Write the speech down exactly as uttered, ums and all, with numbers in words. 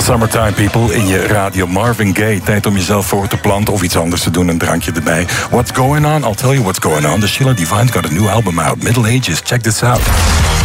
Summertime People in je radio. Marvin Gaye. Tijd om jezelf voor te planten of iets anders te doen. Een drankje erbij. What's going on? I'll tell you what's going on. The Sheila Divine's got a new album out. Middle Ages. Check this out.